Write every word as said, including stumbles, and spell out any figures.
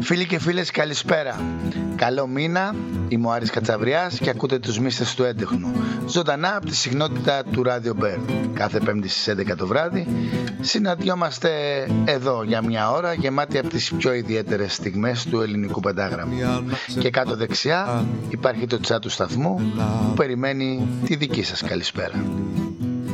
Φίλοι και φίλες, καλησπέρα. Καλό μήνα, είμαι ο Άρης Κατσαβριάς και ακούτε τους Μύστες του Έντεχνου, ζωντανά από τη συχνότητα του Radio Bird. Κάθε Πέμπτη στις έντεκα το βράδυ συναντιόμαστε εδώ για μια ώρα γεμάτη από τις πιο ιδιαίτερες στιγμές του ελληνικού πεντάγραμμου. Και κάτω δεξιά υπάρχει το chat του σταθμού που περιμένει τη δική σας καλησπέρα.